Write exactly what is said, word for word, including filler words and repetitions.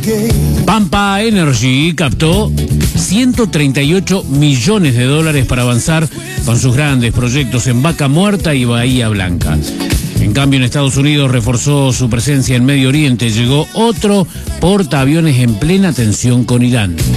Pampa Energy captó ciento treinta y ocho millones de dólares para avanzar con sus grandes proyectos en Vaca Muerta y Bahía Blanca. En cambio, en Estados Unidos reforzó su presencia en Medio Oriente. Llegó otro portaaviones en plena tensión con Irán.